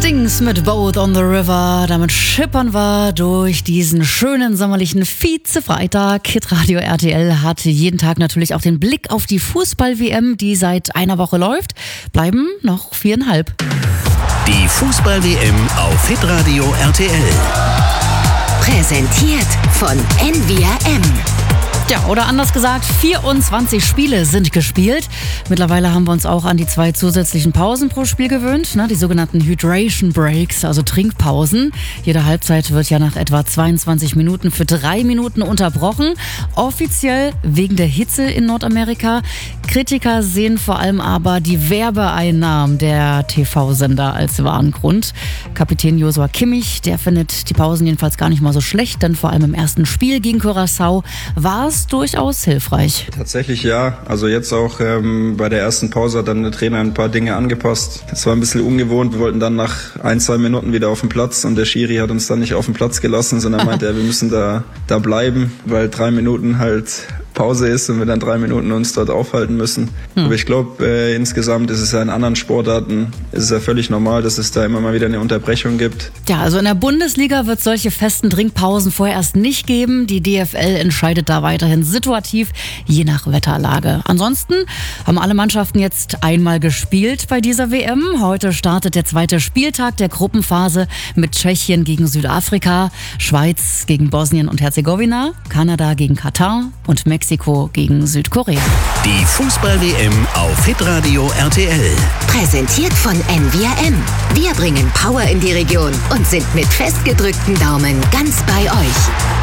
Stings mit Boat on the River. Damit schippern wir durch diesen schönen sommerlichen Vize-Freitag. Hitradio RTL hat jeden Tag natürlich auch den Blick auf die Fußball-WM, die seit einer Woche läuft. Bleiben noch 4,5. Die Fußball-WM auf Hitradio RTL. Präsentiert von NVRM. Ja, oder anders gesagt, 24 Spiele sind gespielt. Mittlerweile haben wir uns auch an die 2 zusätzlichen Pausen pro Spiel gewöhnt, die sogenannten Hydration Breaks, also Trinkpausen. Jede Halbzeit wird ja nach etwa 22 Minuten für 3 Minuten unterbrochen. Offiziell wegen der Hitze in Nordamerika. Kritiker sehen vor allem aber die Werbeeinnahmen der TV-Sender als wahren Grund. Kapitän Joshua Kimmich, der findet die Pausen jedenfalls gar nicht mal so schlecht, denn vor allem im ersten Spiel gegen Curaçao war es durchaus hilfreich. Tatsächlich ja, also jetzt auch bei der ersten Pause hat dann der Trainer ein paar Dinge angepasst. Es war ein bisschen ungewohnt, wir wollten dann nach 1-2 Minuten wieder auf den Platz und der Schiri hat uns dann nicht auf den Platz gelassen, sondern meinte, wir müssen da bleiben, weil 3 Minuten halt Pause ist und wir dann 3 Minuten uns dort aufhalten müssen. Aber ich glaube, insgesamt ist es ja in anderen Sportarten, ist es ja völlig normal, dass es da immer mal wieder eine Unterbrechung gibt. Ja, also in der Bundesliga wird es solche festen Trinkpausen vorerst nicht geben. Die DFL entscheidet da weiterhin situativ, je nach Wetterlage. Ansonsten haben alle Mannschaften jetzt einmal gespielt bei dieser WM. Heute startet der 2. Spieltag der Gruppenphase mit Tschechien gegen Südafrika, Schweiz gegen Bosnien und Herzegowina, Kanada gegen Katar und Mexiko gegen Südkorea. Die Fußball-WM auf Hitradio RTL. Präsentiert von NVRM. Wir bringen Power in die Region und sind mit festgedrückten Daumen ganz bei euch.